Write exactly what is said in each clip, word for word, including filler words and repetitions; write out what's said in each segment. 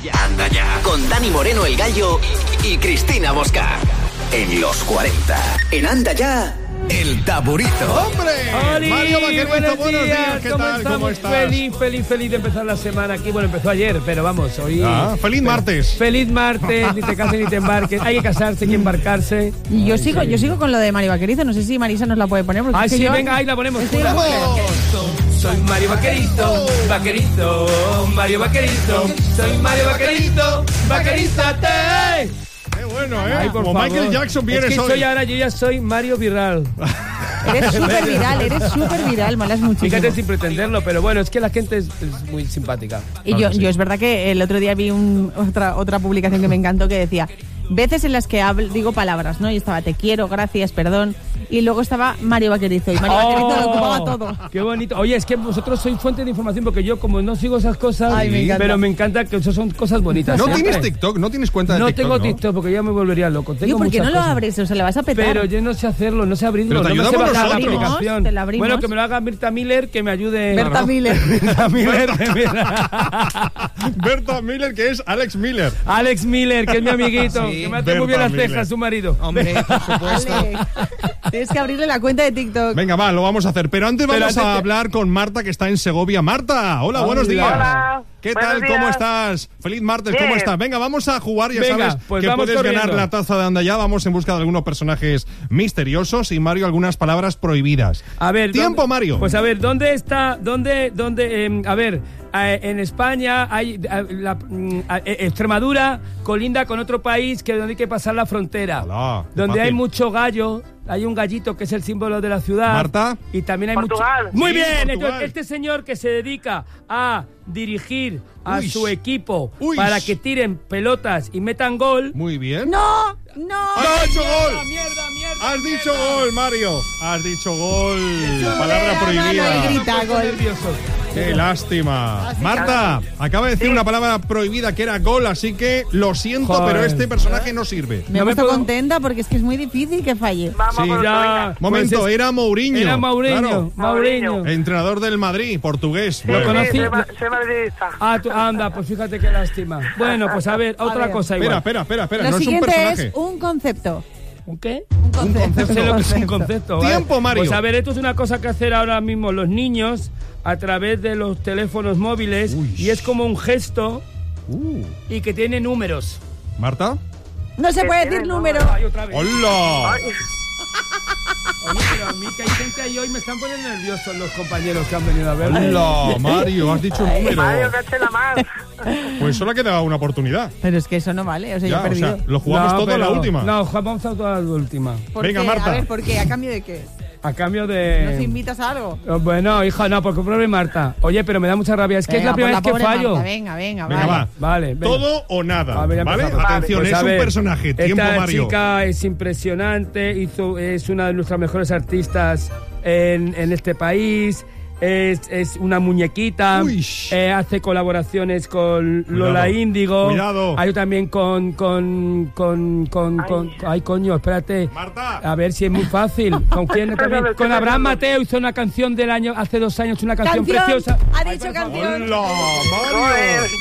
ya, anda ya. Con Dani Moreno el Gallo y Cristina Mosca. En los cuarenta. En Anda Ya, el Taburito. ¡Hombre! ¡Oli! Mario Vaquerito, buenos, buenos días. días. ¿Qué ¿Cómo tal? estamos? ¿Cómo estás? Feliz, feliz, feliz de empezar la semana aquí. Bueno, empezó ayer, pero vamos, hoy... Ah, ¡feliz pero, martes! ¡Feliz martes! Ni te cases ni te embarques. Hay que casarse, hay que embarcarse. Y yo Ay, sigo, sí. yo sigo con lo de Mario Vaquerizo. No sé si Marisa nos la puede poner. Ah, es que sí, yo... venga, ahí la ponemos. Estoy Pura. loca. Soy Mario Vaquerito, Vaquerito, Mario Vaquerito. Soy Mario Vaquerito, Vaquerízate. ¡Qué bueno, eh! Ay, por Como favor. Michael Jackson vienes es que hoy. soy ahora, yo ya soy Mario Viral. Eres súper viral, eres súper viral. Molas muchísimo. Fíjate sin pretenderlo, pero bueno, es que la gente es, es muy simpática. Y yo, Claro, sí. yo es verdad que el otro día vi un, otra, otra publicación que me encantó que decía veces en las que hablo, digo palabras, ¿no? Y estaba te quiero, gracias, perdón. Y luego estaba Mario Vaquerizo. Y Mario Vaquerizo lo ocupaba todo. ¡Qué bonito! Oye, es que vosotros sois fuente de información porque yo como no sigo esas cosas, Ay, me encanta. pero me encanta que eso son cosas bonitas. ¿No siempre. tienes TikTok? ¿No tienes cuenta de No TikTok? tengo TikTok porque ya me volvería loco. Tengo Tío, ¿por qué muchas no lo cosas. abres? O sea, le vas a petar. Pero yo no sé hacerlo, no sé abrirlo, Pero te no me sé ayudamos bajar la nosotros. aplicación. Te la abrimos. Bueno, que me lo haga Berta Miller, que me ayude. Berta No, no. Miller. Berta Miller. Berta Miller, que es Alex Miller. Alex Miller, que es mi amiguito, Sí, que me hace muy Berta bien las Miller. cejas, su marido. Hombre, por supuesto. Vale. Tienes que abrirle la cuenta de TikTok. Venga, va, lo vamos a hacer. Pero antes Pero vamos antes a que- hablar con Marta, que está en Segovia. Marta, hola, buenos Hola. días. Hola. ¿Qué Buenos tal? días. ¿Cómo estás? Feliz martes, ¿cómo Bien. estás? Venga, vamos a jugar, ya Venga, sabes pues que vamos puedes corriendo. ganar la taza de Anda Ya. Vamos en busca de algunos personajes misteriosos y Mario algunas palabras prohibidas. A ver, Tiempo, ¿dónde- Mario. Pues a ver, ¿dónde está? ¿Dónde? ¿Dónde? eh, a ver, eh, en España hay eh, la, mm, eh, Extremadura colinda con otro país que donde hay que pasar la frontera, Hola, qué donde hay fácil. mucho gallo. Hay un gallito que es el símbolo de la ciudad. Marta. Y también hay Portugal. mucho. Muy Sí, bien. Portugal. Entonces, este señor que se dedica a dirigir a Uy. su equipo Uy. para que tiren pelotas y metan gol. Muy bien. ¡No! ¡No! ¡Has dicho ¡Mierda, gol! mierda, mierda! Has dicho mierda! gol, Mario. Has dicho gol. Palabra la mano y prohibida. grita. Me pongo Gol. nervioso. Qué lástima. Marta, acaba de decir una palabra prohibida que era gol, así que lo siento, Joder. pero este personaje no sirve. Me he No me puesto puedo- contenta porque es que es muy difícil que falle. Vamos Sí. por otro, Ya. venga. Momento, Pues es- era Mourinho. Era Mourinho, Claro. Mourinho. Entrenador del Madrid, portugués. Lo Bueno. conocí. Sí, soy, ma- soy madridista. Ah, tú- anda, pues fíjate qué lástima. Bueno, pues a ver, otra ver. cosa Espera, igual. espera, espera, espera. Lo no es un siguiente personaje. es un concepto. ¿Un qué? Un concepto. Sé lo que es un concepto. ¿vale? Tiempo, Mario. Pues a ver, esto es una cosa que hacer ahora mismo los niños a través de los teléfonos móviles. Uy. Y es como un gesto Uh. y que tiene números. Marta. No se ¿Qué puede tienes, decir no? número. Ay, otra vez. ¡Hola! Ay, Oye, pero a mí que hay gente ahí hoy me están poniendo nerviosos los compañeros que han venido a verme. ¡Hola, Mario! Has dicho un número. Mario, caché la más. Pues solo ha quedado una oportunidad. Pero es que eso no vale. O sea, yo Ya, he o perdido. sea, lo jugamos No, todo a la pero- última. No, jugamos a toda la última. ¿Por Venga, qué? Marta. A ver, ¿por qué? ¿A cambio de qué? A cambio de... ¿Nos invitas a algo? Oh, Bueno, hija, no, porque pobre Marta. Oye, pero me da mucha rabia. Es que Venga, es la primera por vez que pobre fallo. Marta, venga, venga, Venga, vale. va. Vale, venga. Todo o nada. A ver, ya ¿Vale? empezamos. Atención, Pues es a un ver, personaje. Tiempo, Esta Mario. chica es impresionante, hizo, es una de nuestras mejores artistas en, en este país. Es, es una muñequita, Uy. eh, hace colaboraciones con Lola Cuidado, Índigo. cuidado. Hay también con con con con, Ay. con- ay coño, espérate. Marta. A ver si es muy fácil. ¿Con quién también? Espérate, Con Abraham espérate. Mateo hizo una canción del año hace dos años, una canción, ¡Canción! preciosa. Ha Ay, dicho por favor. canción. ¡Hola, Joder. Mario!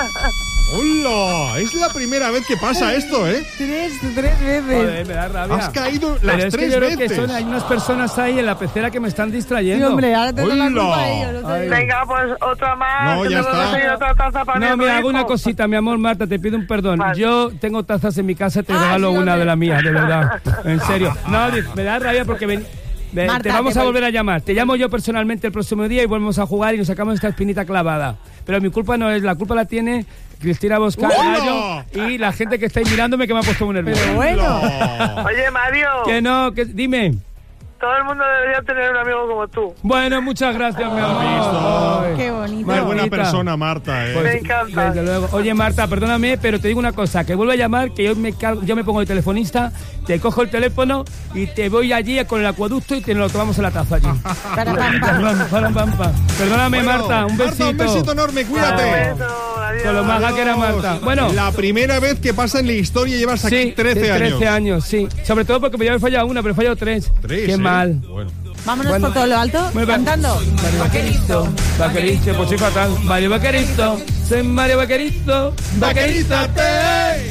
¡Hola! Es la primera vez que pasa esto, ¿eh? Tres, tres veces. Joder, me da rabia. Has caído Pero las es que tres yo creo que veces. son, hay unas personas ahí en la pecera que me están Sí, distrayendo. hombre, ahora te doy la Hola. culpa a ellos. No sé. Ay. Venga, pues otra más. No, que ya me voy a está. conseguir otra taza para No, mi mira, hago hijo. una cosita, mi amor, Marta, te pido un perdón. Vale. Yo tengo tazas en mi casa, te Ah, regalo sí, una hombre. de las mías, de verdad. En serio. No, di- me da rabia porque ven- ve- Marta, te vamos te a voy- volver a llamar. Te llamo yo personalmente el próximo día y volvemos a jugar y nos sacamos esta espinita clavada. Pero mi culpa no es, la culpa la tiene Cristina Bosca ¡Hola! Gallo y la gente que estáis mirándome que me ha puesto muy nervioso. Pero bueno. ¡Hola! Oye, Mario, Que no, que dime. todo el mundo debería tener un amigo como tú. Bueno, muchas gracias, mi amor. visto? Ay. Qué bonito. Qué buena Martita. persona, Marta, ¿eh? Pues, Me encanta. Desde luego. Oye, Marta, perdóname, pero te digo una cosa, que vuelvo a llamar, que yo me, cargo- yo me pongo de telefonista, te cojo el teléfono y te voy allí con el acueducto y te lo tomamos en la taza allí. Para, pam, pam. Pam, pam, pam, pam. Perdóname, Bueno, Marta, un besito. Marta, un besito enorme, cuídate. Un beso, adiós. Con lo maja que era Marta. Bueno, La primera vez que pasa en la historia llevas aquí sí, trece sí, años. trece años, sí. Sobre todo porque me había fallado una, pero he fallado tres. Tres, Qué ¿eh? mal. Bueno. Vámonos Bueno. por todo lo alto, Muy bien. cantando. Mario Vaquerito, Vaquerito, pues soy fatal. Mario Vaquerito, Soy Mario Vaquerizo. Vaquerízate.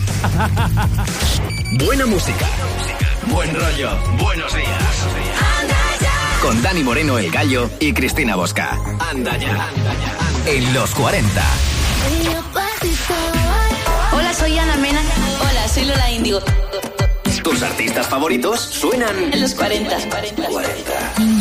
Buena música. Buen rollo. Buenos días. Con Dani Moreno, el Gallo, y Cristina Bosca. Anda ya. En los cuarenta. Hola, soy Ana Mena. Hola, soy Lola Índigo. Tus artistas favoritos suenan En los cuarenta. cuarenta.